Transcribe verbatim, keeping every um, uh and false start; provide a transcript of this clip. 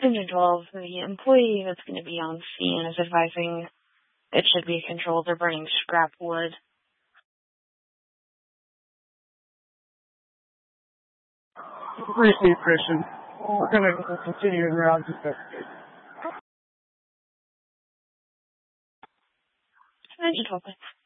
Engine twelve, the employee that's going to be on scene is advising it should be controlled. They're burning scrap wood. Received, Christian. We're going to continue in round to investigate. Engine twelve.